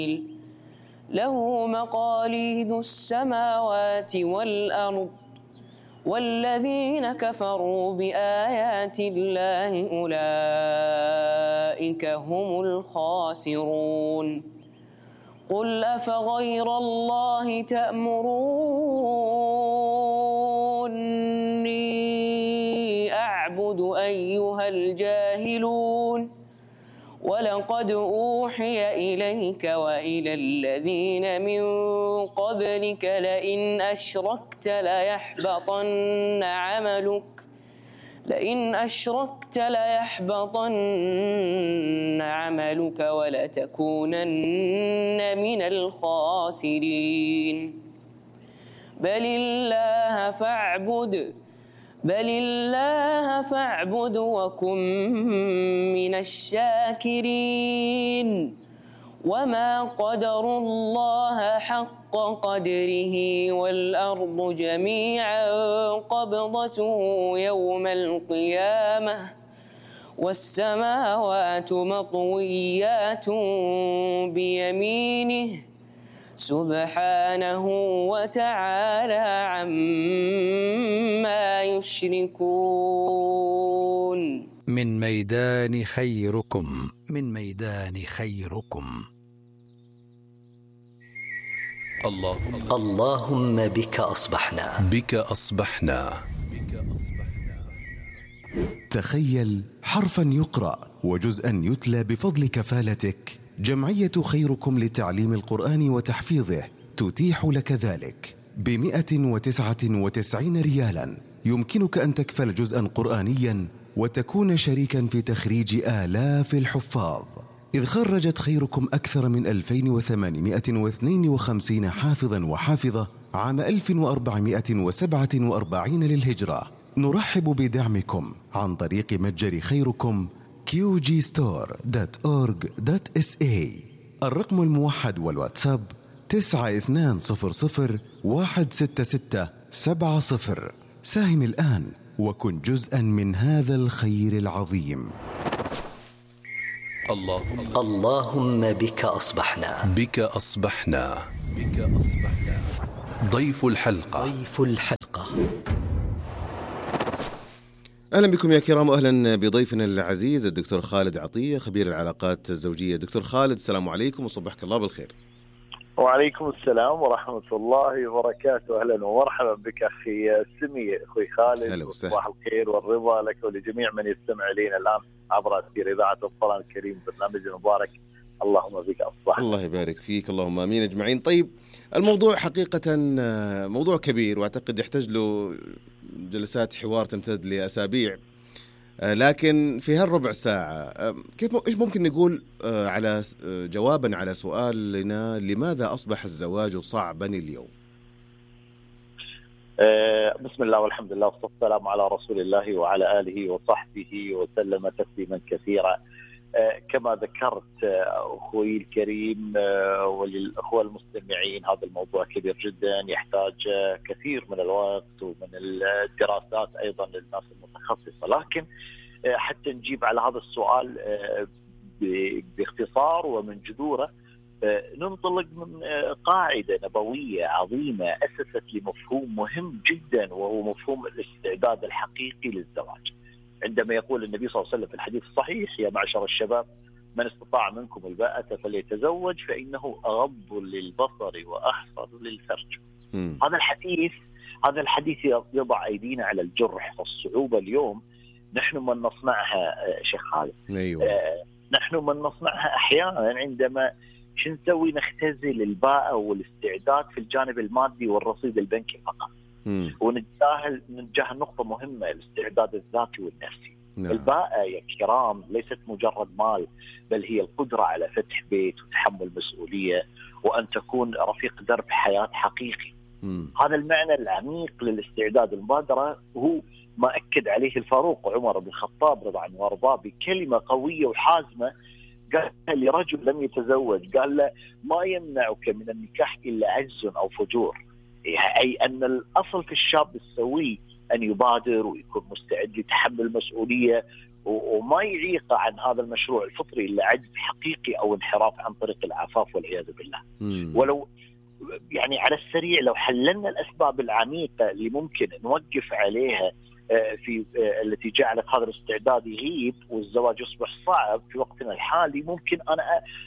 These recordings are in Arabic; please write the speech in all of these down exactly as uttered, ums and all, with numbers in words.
له مقاليد السماوات والأرض والذين كفروا بآيات الله أولئك هم الخاسرون قل أفغير الله تأمروني أعبد أيها الجاهلون ولقد أوحي إليك وإلى الذين من قبلك لئن أشركت ليحبطن عملك لئن أشركت ليحبطن عملك ولتكونن من الخاسرين بل الله فاعبد بل الله فاعبد وكن من الشاكرين وما قدروا الله حق قدره والأرض جميعا قبضته يوم القيامة والسماوات مطويات بيمينه سبحانه وتعالى عما يشركون. من ميدان خيركم من ميدان خيركم. الله اللهم بك أصبحنا بك أصبحنا تخيل حرفا يقرأ وجزءا يتلى بفضل كفالتك. جمعية خيركم لتعليم القرآن وتحفيظه تتيح لك ذلك بمئة وتسعة وتسعين ريالا. يمكنك أن تكفل جزءا قرآنيا وتكون شريكا في تخريج آلاف الحفاظ، إذ خرجت خيركم أكثر من ألفين وثمانمئة واثنين وخمسين حافظا وحافظة عام ألف وأربعمئة وسبعة وأربعين للهجرة. نرحب بدعمكم عن طريق متجر خيركم كيو جي ستور دوت أورج دوت إس إيه. الرقم الموحد والواتساب تسعة اثنان صفر صفر واحد ستة ستة سبعة صفر. ساهم الآن وكن جزءا من هذا الخير العظيم. الله اللهم بك أصبحنا بك أصبحنا بك أصبحنا. ضيف الحلقة ضيف الحلقة. أهلا بكم يا كرام، وأهلا بضيفنا العزيز الدكتور خالد عطية، خبير العلاقات الزوجية. دكتور خالد، السلام عليكم وصبحك الله بالخير. وعليكم السلام ورحمة الله وبركاته. أهلا ومرحبا بك أخي سمي، أخوي خالد. صباح الخير والرضا لك ولجميع من يستمع إلينا الآن عبر أثير إذاعة القرآن الكريم، برنامج المبارك. اللهم بك أصبح. الله يبارك فيك، اللهم آمين أجمعين. طيب، الموضوع حقيقة موضوع كبير، وأعتقد يحتاج له جلسات حوار تمتد لأسابيع، لكن في هالربع ساعة كيف إيش ممكن نقول على جوابا على سؤالنا لماذا أصبح الزواج صعبا اليوم؟ بسم الله والحمد لله والصلاة والسلام على رسول الله وعلى آله وصحبه وسلم تسليما كثيرا. كما ذكرت أخوي الكريم وللأخوة المستمعين، هذا الموضوع كبير جدا، يحتاج كثير من الوقت ومن الدراسات أيضا للناس المتخصصة. لكن حتى نجيب على هذا السؤال باختصار ومن جذوره، ننطلق من قاعدة نبوية عظيمة أسست لمفهوم مهم جدا، وهو مفهوم الاستعداد الحقيقي للزواج. عندما يقول النبي صلى الله عليه وسلم في الحديث الصحيح: يا معشر الشباب من استطاع منكم الباءة فليتزوج فإنه أغض للبصر وأحصر للفرج. م. هذا الحديث هذا الحديث يضع أيدينا على الجرح. فالصعوبة اليوم نحن من نصنعها شيخ خالد. أيوة. آه نحن من نصنعها أحيانا عندما شو نسوي؟ نختزل الباءة والاستعداد في الجانب المادي والرصيد البنكي فقط، ونتجاهل نتجاهل نقطة مهمة: الاستعداد الذاتي والنفسي. نعم. الباءة يا كرام ليست مجرد مال، بل هي القدرة على فتح بيت وتحمل مسؤولية وأن تكون رفيق درب حياة حقيقي. مم. هذا المعنى العميق للاستعداد. المبادرة هو ما أكد عليه الفاروق عمر بن الخطاب رضي الله وارضاه بكلمة قوية وحازمة. قال لرجل لم يتزوج، قال له: ما يمنعك من النكاح إلا عجز أو فجور. أي أن الأصل في الشاب السوي أن يبادر ويكون مستعد لتحمل مسؤولية وما يعيق عن هذا المشروع الفطري اللي عجز حقيقي أو انحراف عن طريق العفاف والعياذ بالله. مم. ولو يعني على السريع لو حللنا الأسباب العميقة اللي ممكن نوقف عليها في التي جعلت هذا الاستعداد يغيب والزواج يصبح صعب في وقتنا الحالي، ممكن أنا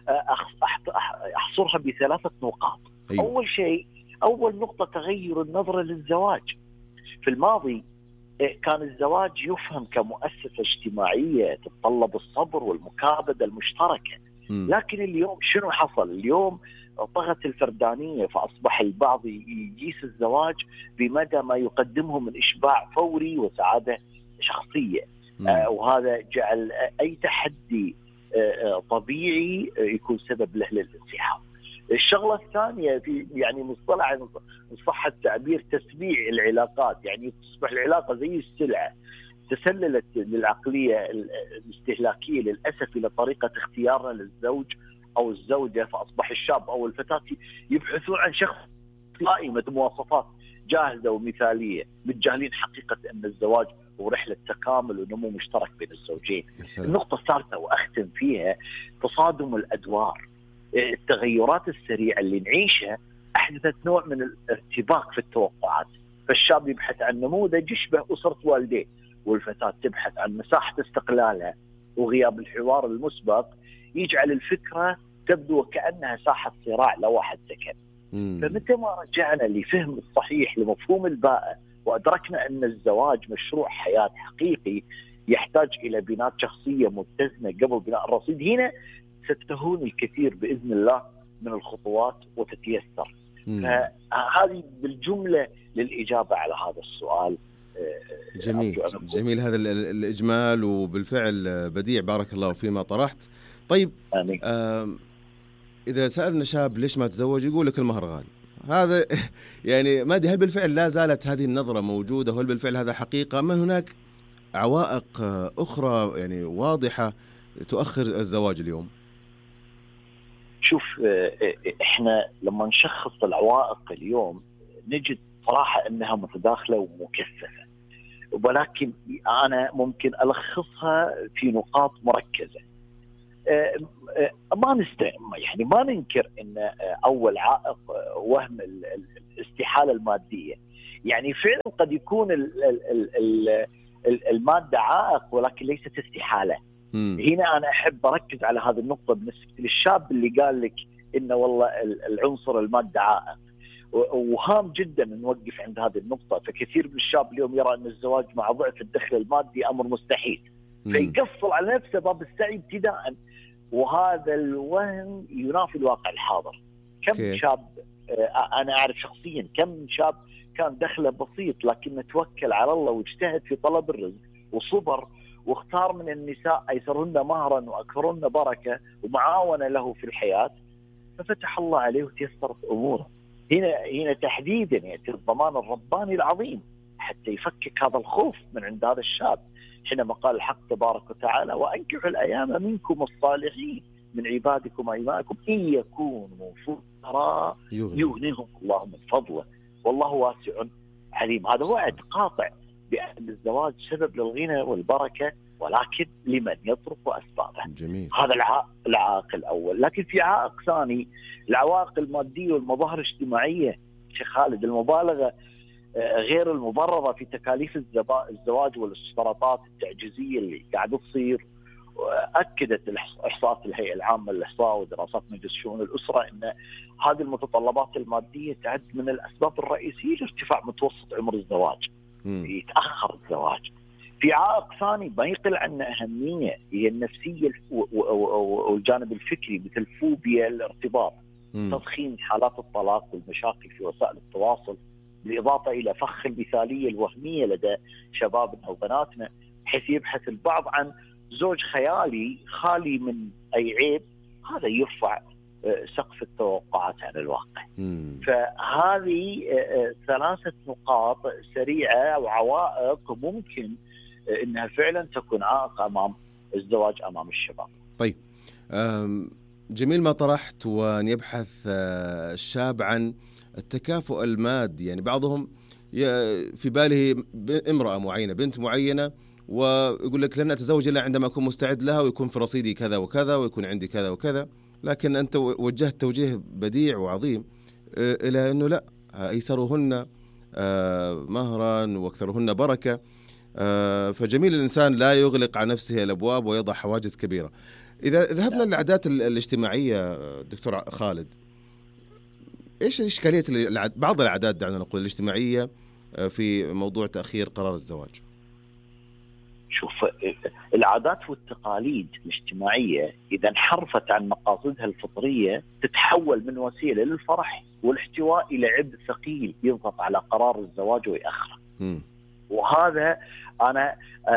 أحصرها بثلاثة نقاط. أيوة. أول شيء، أول نقطة تغير النظرة للزواج. في الماضي كان الزواج يفهم كمؤسسة اجتماعية تتطلب الصبر والمكابدة المشتركة. م. لكن اليوم شنو حصل؟ اليوم طغت الفردانية، فأصبح البعض يقيس الزواج بمدى ما يقدمه من إشباع فوري وسعادة شخصية. آه وهذا جعل أي تحدي آه طبيعي يكون سبب له للانسحاب. الشغلة الثانية في يعني مصطلح إن صح التعبير تسبيع العلاقات، يعني تصبح العلاقة زي السلعة، تسللت للعقلية الاستهلاكية للأسف إلى طريقة اختيارنا للزوج أو الزوجة، فأصبح الشاب أو الفتاة يبحثون عن شخص قائمة مواصفات جاهزة ومثالية، متجاهلين حقيقة أن الزواج هو رحلة تكامل ونمو مشترك بين الزوجين. النقطة الثالثة وأختم فيها تصادم الأدوار. التغيرات السريعة اللي نعيشها أحدثت نوع من الارتباك في التوقعات، فالشاب يبحث عن نموذج يشبه أسرة والديه، والفتاة تبحث عن مساحة استقلالها، وغياب الحوار المسبق يجعل الفكرة تبدو كأنها ساحة صراع لا واحد سكن. فمتى ما رجعنا لفهم الصحيح لمفهوم الباءة وأدركنا أن الزواج مشروع حياة حقيقي يحتاج إلى بناء شخصية متزنة قبل بناء الرصيد، هنا ستهون الكثير بإذن الله من الخطوات وتتيسر. فهذه بالجملة للإجابة على هذا السؤال. جميل جميل هذا الإجمال، وبالفعل بديع، بارك الله فيما طرحت. طيب آه إذا سألنا شاب ليش ما تزوج يقول لك المهر غالي. هذا يعني ما أدري هل بالفعل لا زالت هذه النظرة موجودة، وهل بالفعل هذا حقيقة، أما هناك عوائق أخرى يعني واضحة تؤخر الزواج اليوم؟ شوف، إحنا لما نشخص العوائق اليوم نجد صراحة أنها متداخلة ومكثفة، ولكن أنا ممكن ألخصها في نقاط مركزة. ما نست يعني ما ننكر أن أول عائق وهم الاستحالة المادية. يعني فعلا قد يكون المادة عائق ولكن ليست استحالة. م. هنا أنا أحب أركز على هذه النقطة بالنسبة للشاب اللي قال لك إنه والله العنصر المادة عائق، وهام جدا نوقف عند هذه النقطة. فكثير من الشاب اليوم يرى أن الزواج مع ضعف الدخل المادي أمر مستحيل، فيقفل على نفسه باب السعي ابتداء، وهذا الوهم ينافي الواقع الحاضر. كم okay. شاب أنا أعرف شخصيا كم شاب كان دخله بسيط لكنه توكل على الله واجتهد في طلب الرزق وصبر، واختار من النساء أيسرهن مهرا وأكثرهن بركة ومعاونة له في الحياة، ففتح الله عليه وتيسرت أموره. هنا هنا تحديدا يأتي الضمان الرباني العظيم حتى يفكك هذا الخوف من عند هذا الشاب، حينما قال الحق تبارك وتعالى: وأنكحوا الأيام منكم الصالحين من عبادكم وإمائكم إن يكونوا فقراء يغنيهم الله من فضله والله واسع عليم. هذا وعد قاطع بأن الزواج سبب للغنى والبركة، ولكن لمن يترك أسبابه. جميل. هذا العائق الأول. لكن في عائق ثاني، العوائق المادية والمظاهر الاجتماعية. شيخ خالد، المبالغة غير المبررة في تكاليف الزواج والاشتراطات التعجيزية اللي قاعدة تصير، أكدت إحصاءات الهيئة العامة للإحصاء ودراسات مجلس شؤون الأسرة أن هذه المتطلبات المادية تعد من الأسباب الرئيسية لارتفاع متوسط عمر الزواج، يتأخر الزواج. في عائق ثاني ما يقل عنه أهمية، هي النفسية والجانب الفكري، مثل فوبيا الارتباط، تضخيم حالات الطلاق والمشاكل في وسائل التواصل، بالإضافة إلى فخ المثالية الوهمية لدى شبابنا وبناتنا، حيث يبحث البعض عن زوج خيالي خالي من أي عيب. هذا يرفع سقف التوقعات عن الواقع. مم. فهذه ثلاثة نقاط سريعة وعوائق ممكن إنها فعلا تكون عائق أمام الزواج أمام الشباب. طيب، جميل ما طرحت، وأن يبحث الشاب عن التكافؤ المادي. يعني بعضهم في باله امرأة معينة، بنت معينة، ويقول لك لن أتزوج إلا عندما أكون مستعد لها ويكون في رصيدي كذا وكذا ويكون عندي كذا وكذا. لكن أنت وجهت توجيه بديع وعظيم إلى أنه لا، أيسرهن مهرا واكثرهن بركة. فجميل الإنسان لا يغلق على نفسه الأبواب ويضع حواجز كبيرة. إذا ذهبنا للعادات الاجتماعية دكتور خالد، إيش الإشكالية بعض العادات دعنا نقول الاجتماعية في موضوع تأخير قرار الزواج؟ شوف، العادات والتقاليد الاجتماعية إذا انحرفت عن مقاصدها الفطرية تتحول من وسيلة للفرح والاحتواء إلى عبء ثقيل يضغط على قرار الزواج ويأخره. م. وهذا أنا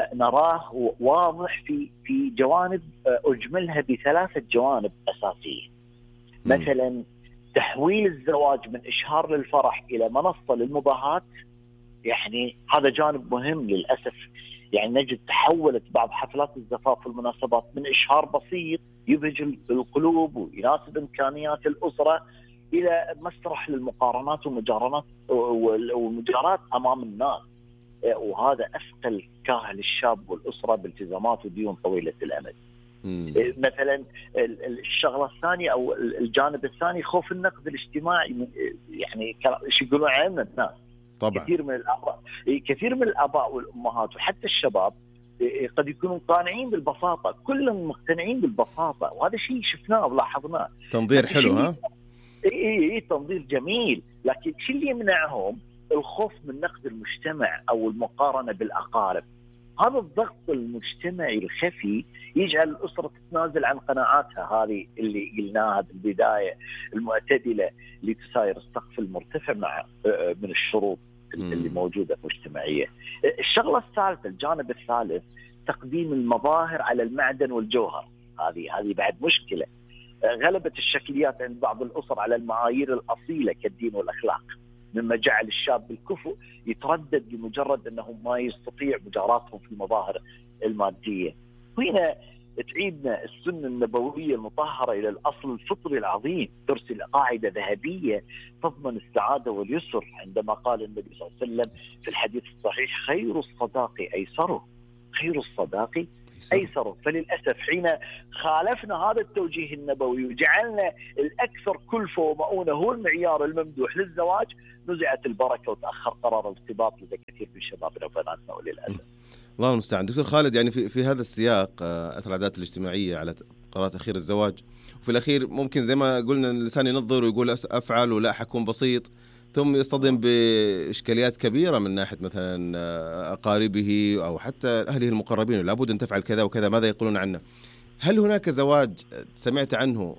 نراه واضح في في جوانب أجملها بثلاثة جوانب أساسية. م. مثلا تحويل الزواج من إشهار للفرح إلى منصة للمباهاة، يعني هذا جانب مهم للأسف. يعني نجد تحولت بعض حفلات الزفاف والمناسبات من إشهار بسيط يبهج القلوب ويناسب إمكانيات الأسرة إلى مسرح للمقارنات والمجارنات والمجارات أمام الناس، وهذا أثقل كاهل الشاب والأسرة بالتزامات وديون طويلة الأمد. مم. مثلا الشغلة الثانية أو الجانب الثاني خوف النقد الاجتماعي، يعني شو يقولون عنه الناس طبعا. كثير من الآباء كثير من الآباء والأمهات وحتى الشباب قد يكونوا قانعين بالبساطة، كلهم مقتنعين بالبساطة، وهذا شيء شفناه ولاحظناه. تنظير حلو، ها؟ إيه إيه تنظير جميل، لكن شو اللي يمنعهم؟ الخوف من نقد المجتمع أو المقارنة بالأقارب. هذا الضغط المجتمعي الخفي يجعل الأسرة تتنازل عن قناعاتها هذه اللي قلناها بالبداية، المعتدلة اللي تساير السقف المرتفع مع من الشروط اللي موجودة مجتمعية. الشغلة الثالثة، الجانب الثالث، تقديم المظاهر على المعدن والجوهر. هذه هذه بعد مشكلة. غلبت الشكليات عند بعض الأسر على المعايير الأصيلة كالدين والأخلاق، مما جعل الشاب بالكفؤ يتردد لمجرد أنه ما يستطيع مجاراتهم في المظاهر المادية. هنا تعيدنا السنة النبوية المطهرة إلى الأصل الفطري العظيم، ترسل قاعدة ذهبية تضمن السعادة واليسر، عندما قال النبي صلى الله عليه وسلم في الحديث الصحيح: خير الصداق أيسره، خير الصداق أيسره. فللأسف حين خالفنا هذا التوجيه النبوي وجعلنا الأكثر كلفة ومؤونة هو المعيار الممدوح للزواج، نزعت البركة وتأخر قرار الارتباط لدى كثير من شبابنا وبناتنا وللأسف. الله المستعان. دكتور خالد، يعني في, في هذا السياق أثر العادات الاجتماعية على قرار تأخير الزواج، وفي الأخير ممكن زي ما قلنا الإنسان ينظر ويقول أفعل ولا حكون بسيط، ثم يصطدم بإشكاليات كبيرة من ناحية مثلا أقاربه أو حتى أهله المقربين، لابد أن تفعل كذا وكذا، ماذا يقولون عنه؟ هل هناك زواج سمعت عنه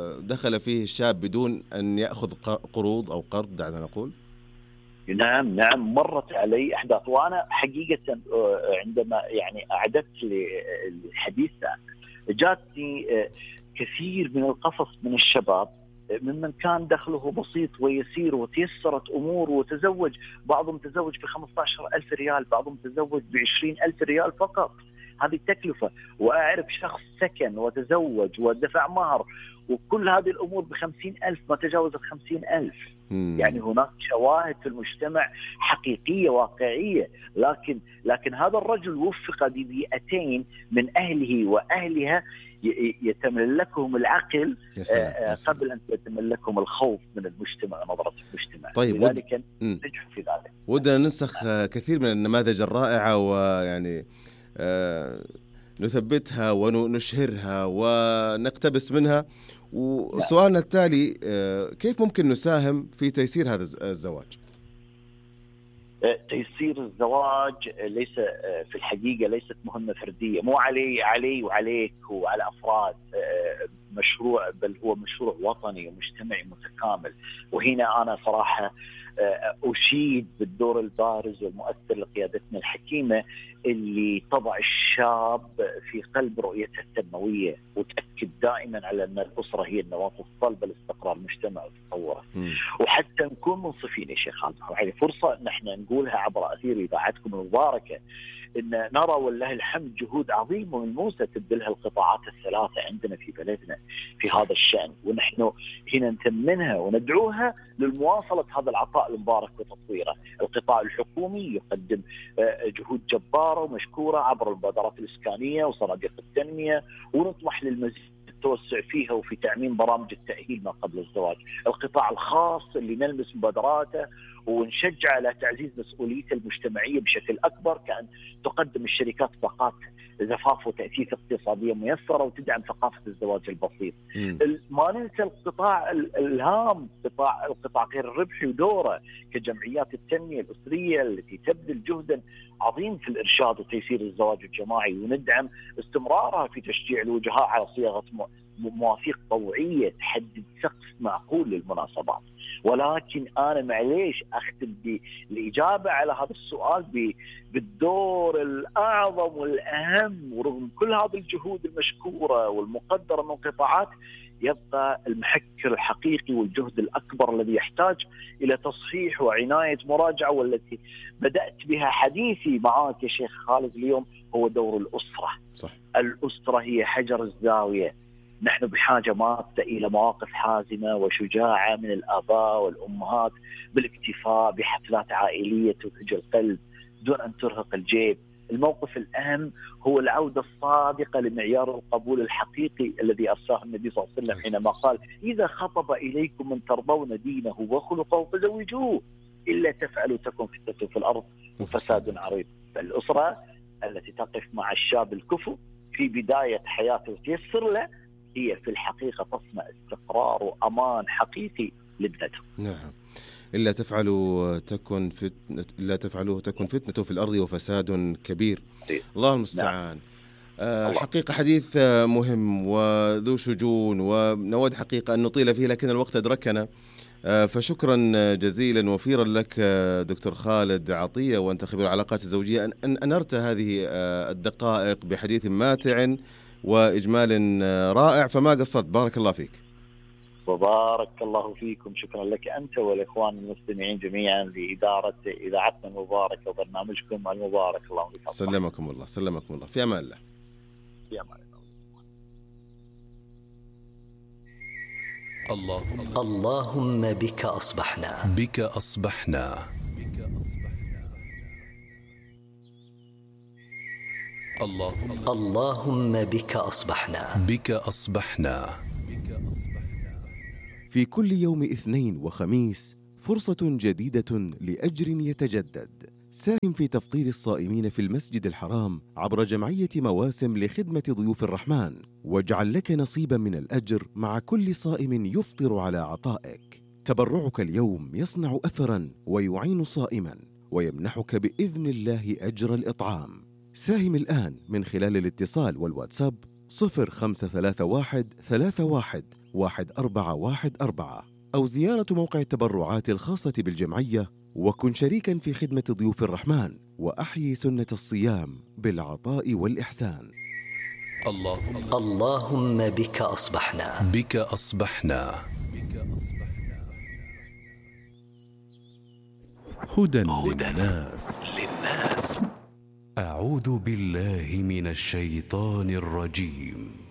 دخل فيه الشاب بدون أن يأخذ قروض أو قرض دعنا نقول؟ نعم نعم مرت علي أحداث، وأنا حقيقة عندما يعني أعددت للحديث جاتني كثير من القصص من الشباب ممن كان دخله بسيط ويسير وتيسرت أمور وتزوج، بعضهم تزوج بخمسة عشر ألف ريال، بعضهم تزوج بعشرين ألف ريال فقط. هذه التكلفة. وأعرف شخص سكن وتزوج ودفع مهر وكل هذه الأمور بخمسين ألف، ما تجاوزت خمسين ألف. مم. يعني هناك شواهد في المجتمع حقيقية واقعية، لكن لكن هذا الرجل وفق ببيئتين من أهله وأهلها يتملكهم العقل قبل أن يتملكهم الخوف من المجتمع ونظرة المجتمع. طيب، لذلك نجح في ذلك. ودنا ننسخ كثير من النماذج الرائعة ويعني آه نثبتها ونشهرها ونقتبس منها. وسؤالنا التالي، كيف ممكن نساهم في تيسير هذا الزواج؟ تيسير الزواج ليس في الحقيقة ليست مهمة فردية، مو علي علي وعليك وعلى أفراد، مشروع بل هو مشروع وطني ومجتمعي متكامل. وهنا أنا صراحة أشيد بالدور البارز والمؤثر لقيادتنا الحكيمة اللي تضع الشاب في قلب رؤيتها التنموية وتأكد دائما على أن الأسرة هي النواة الصلبة لاستقرار المجتمع وتطوره. وحتى نكون منصفين يا شيخ خالد، يعني فرصة نحن نقولها عبر أثير إذاعتكم المباركة، ان نرى والله الحمد جهود عظيمه وملموسه تبذلها القطاعات الثلاثه عندنا في بلدنا في هذا الشان، ونحن هنا نثمنها وندعوها للمواصله هذا العطاء المبارك وتطويره. القطاع الحكومي يقدم جهود جباره ومشكوره عبر المبادرات الاسكانيه وصناديق التنميه، ونطمح للمزيد التوسع فيها وفي تعميم برامج التأهيل ما قبل الزواج. القطاع الخاص اللي نلمس مبادراته ونشجع على تعزيز مسؤوليته المجتمعية بشكل أكبر، كأن تقدم الشركات باقات زفاف وتأثيث اقتصادية ميسرة وتدعم ثقافة الزواج البسيط. ما ننسى القطاع الهام، قطاع القطاع غير الربحي ودوره كجمعيات التنمية الأسرية التي تبذل جهدا عظيم في الإرشاد وتيسير الزواج الجماعي، وندعم استمرارها في تشجيع الوجهاء على صياغة مواثيق طوعية تحدد سقف معقول للمناسبات. ولكن أنا معليش أختم بالإجابة على هذا السؤال بالدور الأعظم والأهم، ورغم كل هذه الجهود المشكورة والمقدرة من قطاعات، يبقى المحك الحقيقي والجهد الأكبر الذي يحتاج إلى تصحيح وعناية مراجعة، والتي بدأت بها حديثي معك يا شيخ خالد اليوم، هو دور الأسرة. صح. الأسرة هي حجر الزاوية. نحن بحاجة ماسة إلى مواقف حازمة وشجاعة من الآباء والأمهات بالاكتفاء بحفلات عائلية تثلج القلب دون أن ترهق الجيب. الموقف الأهم هو العودة الصادقة لمعيار القبول الحقيقي الذي أرساه النبي صلى الله عليه وسلم حينما قال: إذا خطب إليكم من ترضون دينه وخلقه فزوجوه، إلا تفعلوا تكن فتنة في الأرض وفساد عريض. فالأسرة التي تقف مع الشاب الكفؤ في بداية حياته وتيسر له، هي في الحقيقة تصنع استقرار وأمان حقيقي لابنته. نعم. إلا تفعلوا تكن فتنة إلا تفعلوا تكن فتنة في الأرض وفساد كبير. الله المستعان. نعم. آه حقيقة حديث مهم وذو شجون، ونود حقيقة أن نطيل فيه لكن الوقت أدركنا. آه فشكرا جزيلا وفيرا لك دكتور خالد عطية، وأنت خبير العلاقات الزوجية، أن أنرت هذه آه الدقائق بحديث ماتع وإجمال رائع، فما قصرت. بارك الله فيك. وبارك الله فيكم. شكرا لك أنت والإخوان المستمعين جميعا لإدارة إذاعتنا المباركة وبرنامجكم المبارك. اللهم بفضل. سلمكم الله. سلمكم الله. في أمان الله. في أمان الله. اللهم بك أصبحنا. بك أصبحنا. الله. اللهم بك أصبحنا. بك أصبحنا. في كل يوم اثنين وخميس فرصة جديدة لأجر يتجدد. ساهم في تفطير الصائمين في المسجد الحرام عبر جمعية مواسم لخدمة ضيوف الرحمن، واجعل لك نصيبا من الأجر مع كل صائم يفطر على عطائك. تبرعك اليوم يصنع أثرا ويعين صائما ويمنحك بإذن الله أجر الإطعام. ساهم الآن من خلال الاتصال والواتساب صفر خمسة ثلاثة واحد ثلاثة واحد واحد أربعة واحد أربعة، أو زيارة موقع التبرعات الخاصة بالجمعية، وكن شريكا في خدمة ضيوف الرحمن وأحيي سنة الصيام بالعطاء والإحسان. الله. اللهم بك أصبحنا. بك أصبحنا. هدى للناس. أعوذ بالله من الشيطان الرجيم.